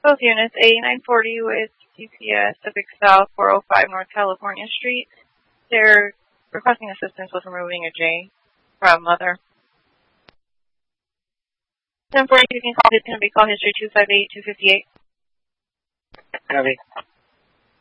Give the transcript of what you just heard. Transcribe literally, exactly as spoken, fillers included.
Both units, eighty-nine forty with C P S Civic South, four oh five North California Street. They're requesting assistance with removing a J from mother. ten forty, you can call, it's going to be call history two five eight two five eight. Copy.